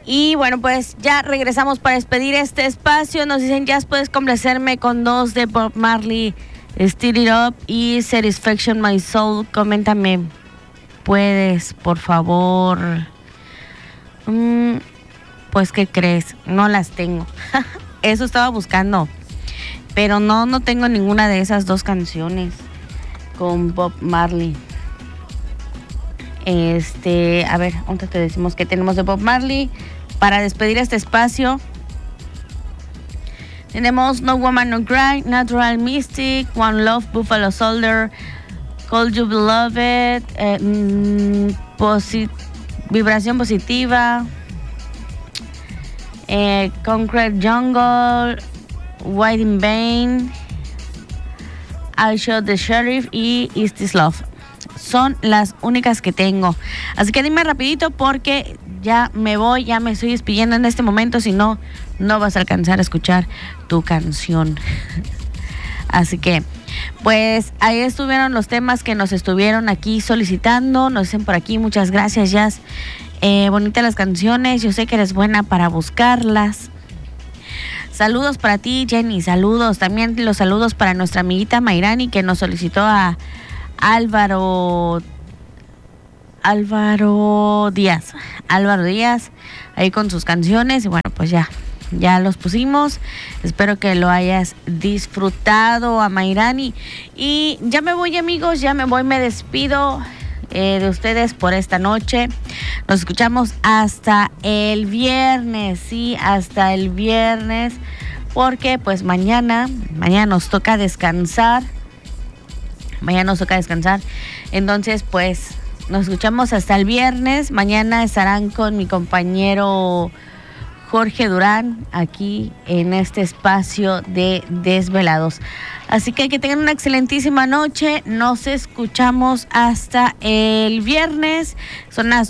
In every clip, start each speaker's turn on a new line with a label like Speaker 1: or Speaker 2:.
Speaker 1: Y bueno, pues ya regresamos para despedir este espacio. Nos dicen, Jazz, puedes complacerme con 2 de Bob Marley, Stir It Up y Satisfaction My Soul. Coméntame, puedes, por favor. Pues, ¿qué crees? No las tengo. Eso estaba buscando. Pero no tengo ninguna de esas 2 canciones con Bob Marley. A ver, ¿dónde te decimos que tenemos de Bob Marley? Para despedir este espacio tenemos No Woman No Cry, Natural Mystic, One Love, Buffalo Soldier, Call You Beloved, Vibración Positiva, Concrete Jungle, White in Vain, I Shot the Sheriff y Is This Love. Son las únicas que tengo. Así que dime rapidito porque ya me voy, ya me estoy despidiendo en este momento. Si no, no vas a alcanzar a escuchar tu canción. Así que, pues ahí estuvieron los temas que nos estuvieron aquí solicitando. Nos dicen por aquí, muchas gracias, Jazz. Bonitas las canciones, yo sé que eres buena para buscarlas. Saludos para ti, Jenny, saludos. También los saludos para nuestra amiguita Mayrani, que nos solicitó a Álvaro Díaz, ahí con sus canciones. Y bueno, pues ya los pusimos. Espero que lo hayas disfrutado, a Mayrani. Y ya me voy, amigos, me despido de ustedes por esta noche. Nos escuchamos hasta el viernes, sí, hasta el viernes, porque pues mañana nos toca descansar. Entonces, pues nos escuchamos hasta el viernes. Mañana estarán con mi compañero Jorge Durán aquí en este espacio de Desvelados. Así que tengan una excelentísima noche. Nos escuchamos hasta el viernes. Son las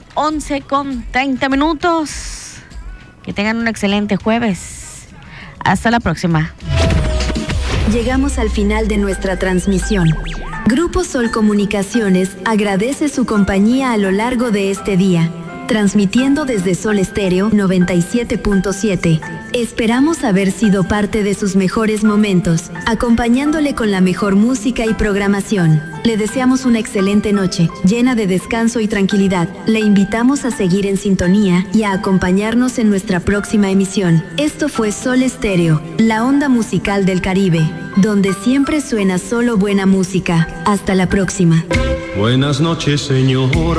Speaker 1: 11:30. Que tengan un excelente jueves. Hasta la próxima.
Speaker 2: Llegamos al final de nuestra transmisión. Grupo Sol Comunicaciones agradece su compañía a lo largo de este día, transmitiendo desde Sol Estéreo 97.7. Esperamos haber sido parte de sus mejores momentos, acompañándole con la mejor música y programación. Le deseamos una excelente noche, llena de descanso y tranquilidad. Le invitamos a seguir en sintonía y a acompañarnos en nuestra próxima emisión. Esto fue Sol Estéreo, la onda musical del Caribe, donde siempre suena solo buena música. Hasta la próxima.
Speaker 3: Buenas noches, señor.